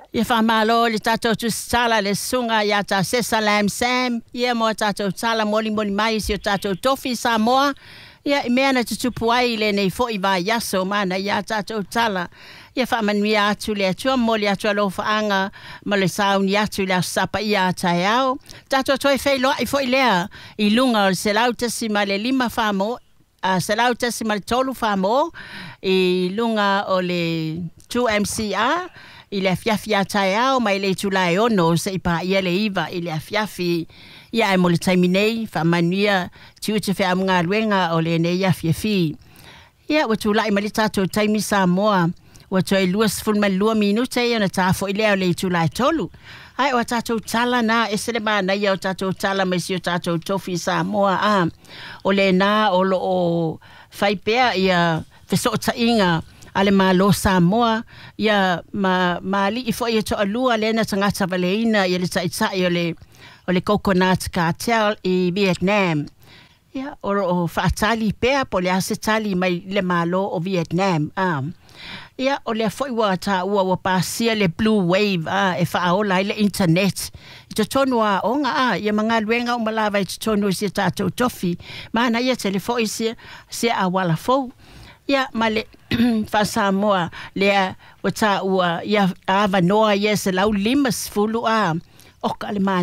Ia whamalo le tatou tu sala le sunga ia ta Sesalam Sam. Ia mo tatou sala moli mai si o tatou tofi Samoa. Ia i mea na tutupu ai le nei fo i vai yaso mana ia tatou sala. Ia whamanuia atu le atua moli atua lo whaanga ma le sauni atu le sapa ia tai au. Tatou toi whailoa i fo i lea i lunga o se lautasi ma le 5 whamo. Se lautasi ma le 12 whamo i lunga o le 2MCR. I le afiafi a tai au mai le tulai ono se i pa ia le iwa i le afiafi ia e mo le taimi nei whamanuia tiu te whea mga luenga o le nei afiafi. Ia wa tulai ma le tatou taimi Samoa wa toi 2 minute ia na tafo i leo le tulai tolu. Ai wa tatou tala na esele mana ia o tatou tala mai si o tatou tofi Samoa o le na o lo o whaipea ia wheso inga ale malo Samoa ia mali i foi to alua le na tangata valeina ia le taitai o le coconut cartel i Vietnam ia o fatali pe po le asetali mai le malo o Vietnam ia o le foi wa ta wa pasia le blue wave e fa ola le internet to tonua onga ia manga luenga o malava i tonu si tatou tofi mana ia telefoi si a wala fo ia male fa Samoa le wata ua ia ava noa ia se lau 5 o ka le